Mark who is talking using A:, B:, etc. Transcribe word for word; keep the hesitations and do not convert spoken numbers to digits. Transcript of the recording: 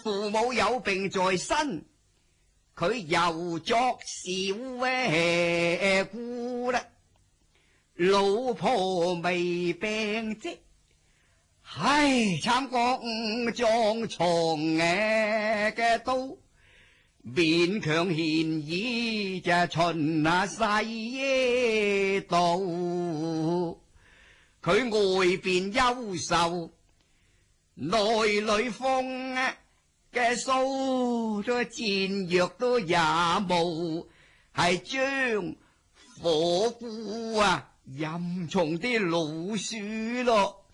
A: 父母有病在身，佢又作小誒姑啦，老婆未病啫，唉，慘過五張床誒嘅刀，勉強獻醫就秦下世道，佢外邊優秀，內裏瘋嘅蘇咗戰藥都也冇，係將火菇啊任從啲老鼠咯。